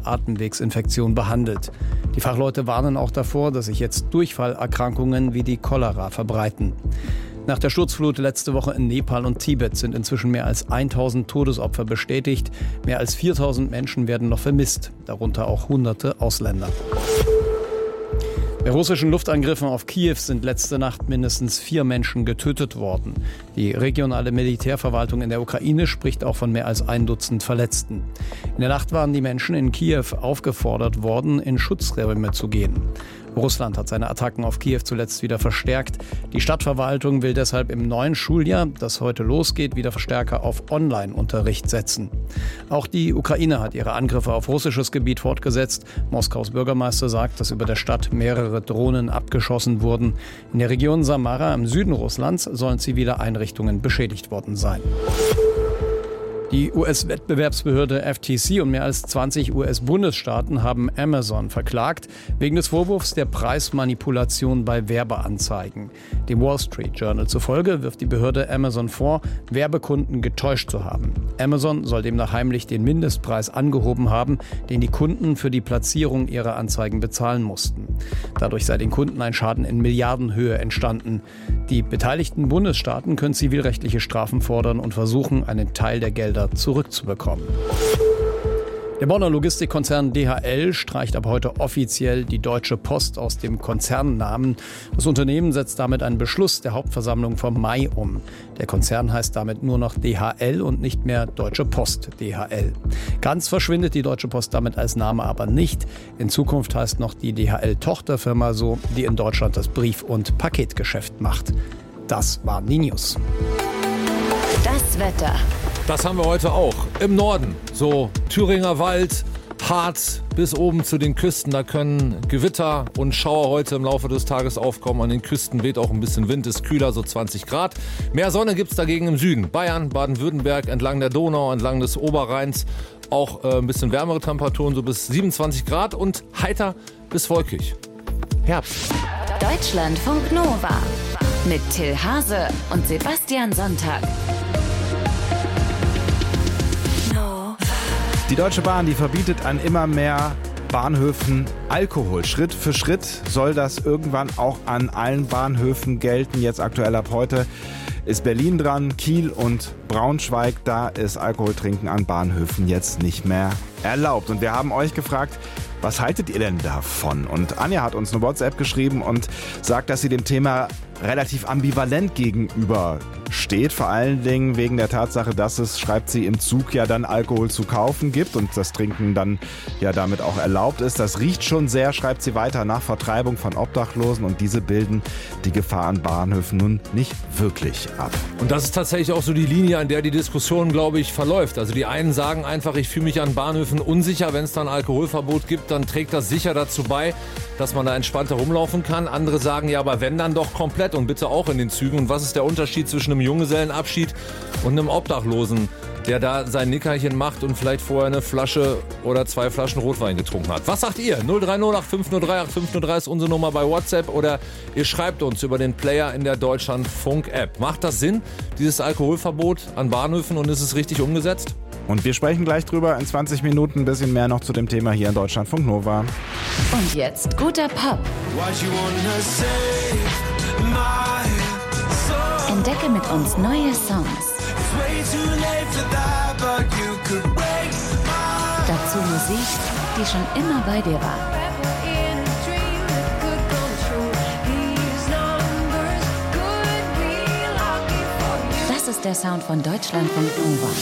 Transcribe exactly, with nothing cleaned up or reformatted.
eine Atemwegsinfektion behandelt. Die Fachleute warnen auch davor, dass sich jetzt Durchfallerkrankungen wie die Cholera verbreiten. Nach der Sturzflut letzte Woche in Nepal und Tibet sind inzwischen mehr als tausend Todesopfer bestätigt. Mehr als viertausend Menschen werden noch vermisst, darunter auch hunderte Ausländer. Bei russischen Luftangriffen auf Kiew sind letzte Nacht mindestens vier Menschen getötet worden. Die regionale Militärverwaltung in der Ukraine spricht auch von mehr als ein Dutzend Verletzten. In der Nacht waren die Menschen in Kiew aufgefordert worden, in Schutzräume zu gehen. Russland hat seine Attacken auf Kiew zuletzt wieder verstärkt. Die Stadtverwaltung will deshalb im neuen Schuljahr, das heute losgeht, wieder stärker auf Online-Unterricht setzen. Auch die Ukraine hat ihre Angriffe auf russisches Gebiet fortgesetzt. Moskaus Bürgermeister sagt, dass über der Stadt mehrere Drohnen abgeschossen wurden. In der Region Samara im Süden Russlands sollen zivile Einrichtungen beschädigt worden sein. Die U S-Wettbewerbsbehörde F T C und mehr als zwanzig U S-Bundesstaaten haben Amazon verklagt wegen des Vorwurfs der Preismanipulation bei Werbeanzeigen. Dem Wall Street Journal zufolge wirft die Behörde Amazon vor, Werbekunden getäuscht zu haben. Amazon soll demnach heimlich den Mindestpreis angehoben haben, den die Kunden für die Platzierung ihrer Anzeigen bezahlen mussten. Dadurch sei den Kunden ein Schaden in Milliardenhöhe entstanden. Die beteiligten Bundesstaaten können zivilrechtliche Strafen fordern und versuchen, einen Teil der Gelder zurückzubekommen. Der Bonner Logistikkonzern D H L streicht ab heute offiziell die Deutsche Post aus dem Konzernnamen. Das Unternehmen setzt damit einen Beschluss der Hauptversammlung vom Mai um. Der Konzern heißt damit nur noch D H L und nicht mehr Deutsche Post D H L. Ganz verschwindet die Deutsche Post damit als Name aber nicht. In Zukunft heißt noch die D H L-Tochterfirma so, die in Deutschland das Brief- und Paketgeschäft macht. Das waren die News. Das Wetter. Das haben wir heute auch. Im Norden, so Thüringer Wald, Harz bis oben zu den Küsten. Da können Gewitter und Schauer heute im Laufe des Tages aufkommen. An den Küsten weht auch ein bisschen Wind, ist kühler, so zwanzig Grad. Mehr Sonne gibt's dagegen im Süden. Bayern, Baden-Württemberg, entlang der Donau, entlang des Oberrheins. Auch äh, ein bisschen wärmere Temperaturen, so bis siebenundzwanzig Grad und heiter bis wolkig. Herbst. Deutschlandfunk Nova mit Till Hase und Sebastian Sonntag. Die Deutsche Bahn, die verbietet an immer mehr Bahnhöfen Alkohol. Schritt für Schritt soll das irgendwann auch an allen Bahnhöfen gelten. Jetzt aktuell ab heute ist Berlin dran, Kiel und Braunschweig. Da ist Alkoholtrinken an Bahnhöfen jetzt nicht mehr erlaubt. Und wir haben euch gefragt, was haltet ihr denn davon? Und Anja hat uns eine WhatsApp geschrieben und sagt, dass sie dem Thema relativ ambivalent gegenüber steht. Vor allen Dingen wegen der Tatsache, dass es, schreibt sie, im Zug ja dann Alkohol zu kaufen gibt und das Trinken dann ja damit auch erlaubt ist. Das riecht schon sehr, schreibt sie weiter, nach Vertreibung von Obdachlosen und diese bilden die Gefahr an Bahnhöfen nun nicht wirklich ab. Und das ist tatsächlich auch so die Linie, an der die Diskussion, glaube ich, verläuft. Also die einen sagen einfach, ich fühle mich an Bahnhöfen unsicher. Wenn es dann Alkoholverbot gibt, dann trägt das sicher dazu bei, dass man da entspannter rumlaufen kann. Andere sagen, ja, aber wenn dann doch komplett und bitte auch in den Zügen. Und was ist der Unterschied zwischen einem Junggesellenabschied und einem Obdachlosen, der da sein Nickerchen macht und vielleicht vorher eine Flasche oder zwei Flaschen Rotwein getrunken hat? Was sagt ihr? null drei null acht fünf null drei acht fünf null drei ist unsere Nummer bei WhatsApp oder ihr schreibt uns über den Player in der Deutschlandfunk-App. Macht das Sinn, dieses Alkoholverbot an Bahnhöfen, und ist es richtig umgesetzt? Und wir sprechen gleich drüber in zwanzig Minuten ein bisschen mehr noch zu dem Thema hier in Deutschlandfunk Nova. Und jetzt guter Pop. Entdecke mit uns neue Songs. Dazu Musik, die schon immer bei dir war. Das ist der Sound von Deutschlandfunk Nova.